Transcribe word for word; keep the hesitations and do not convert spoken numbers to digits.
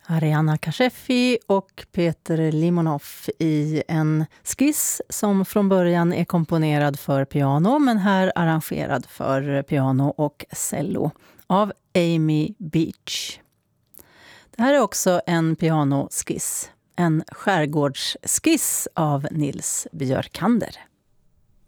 Ariana Kashefi och Peter Limonov i en skiss som från början är komponerad för piano men här arrangerad för piano och cello av Amy Beach. Det här är också en pianoskiss, en skärgårdsskiss av Nils Björkander.